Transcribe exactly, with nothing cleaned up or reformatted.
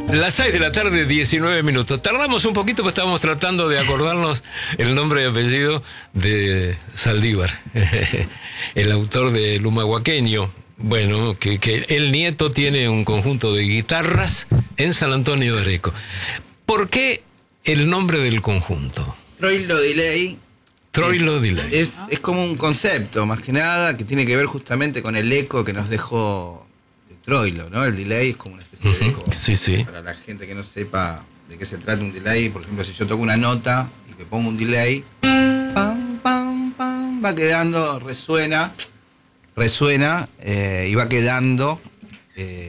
Las seis de la tarde, diecinueve minutos. Tardamos un poquito porque estábamos tratando de acordarnos el nombre y apellido de Saldívar, el autor de Humahuaqueño. Bueno, que, que el nieto tiene un conjunto de guitarras en San Antonio de Areco. ¿Por qué el nombre del conjunto? Troilo Delay. Troilo Delay. Es, es como un concepto, más que nada, que tiene que ver justamente con el eco que nos dejó el Troilo, ¿no? El delay es como una especie de eco. Sí, sí. Para la gente que no sepa de qué se trata un delay, por ejemplo, si yo toco una nota y le pongo un delay, pam, pam, pam, va quedando, resuena, resuena eh, y va quedando... Eh,